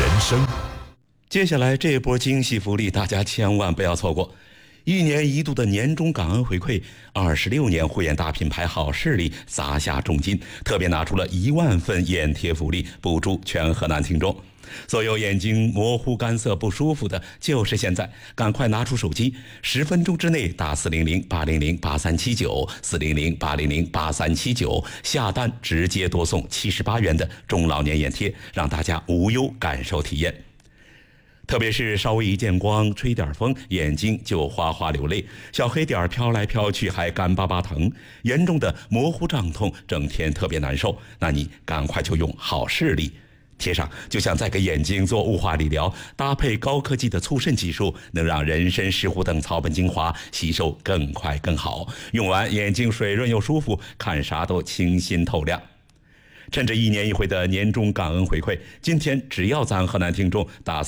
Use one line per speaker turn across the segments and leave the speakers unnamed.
人生。
接下来这波惊喜福利，大家千万不要错过。1年1度的年终感恩回馈，26年护眼大品牌好视力砸下重金，特别拿出了1万份眼贴福利，补助全河南听众。所有眼睛模糊干涩不舒服的，就是现在，赶快拿出手机，10分钟之内打400-800-8379，400-800-8379，下单直接多送78元的中老年眼贴，让大家无忧感受体验。特别是稍微一见光，吹点风，眼睛就哗哗流泪，小黑点飘来飘去还干巴巴疼，严重的模糊胀痛，整天特别难受。那你赶快就用好视力贴上，就像在给眼睛做雾化理疗，搭配高科技的促渗技术，能让人参、石斛等草本精华吸收更快更好，用完眼睛水润又舒服，看啥都清新透亮。趁着1年1回的年终感恩回馈，今天只要咱河南听众打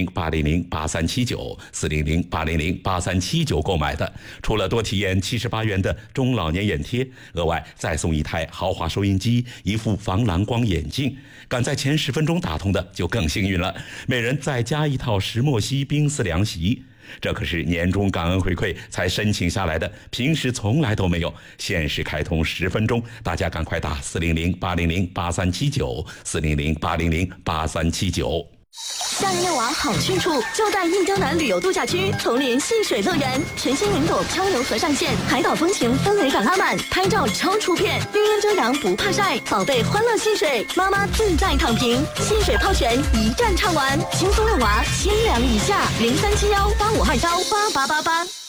400-800-8379，400-800-8379购买的，除了多体验78元的中老年眼贴，额外再送1台豪华收音机，1副防蓝光眼镜。赶在前10分钟打通的就更幸运了，每人再加1套石墨烯冰丝凉席。这可是年终感恩回馈才申请下来的，平时从来都没有。限时开通10分钟，大家赶快打400-800-8379，400-800-8379。
夏日遛娃好去处，就在印洲南旅游度假区丛林戏水乐园，全新云朵漂流河上线，海岛风情氛围感拉满，拍照超出片，绿荫遮阳不怕晒，宝贝欢乐戏水，妈妈自在躺平，戏水泡泉一站畅玩，轻松遛娃，千两以下，037185218888。